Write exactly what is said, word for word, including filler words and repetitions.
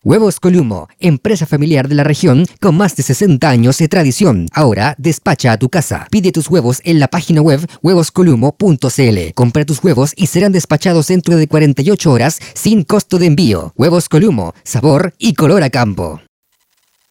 Huevos Columo, empresa familiar de la región con más de sesenta años de tradición. Ahora despacha a tu casa. Pide tus huevos en la página web huevos columo punto c l. Compra tus huevos y serán despachados dentro de cuarenta y ocho horas sin costo de envío. Huevos Columo, sabor y color a campo.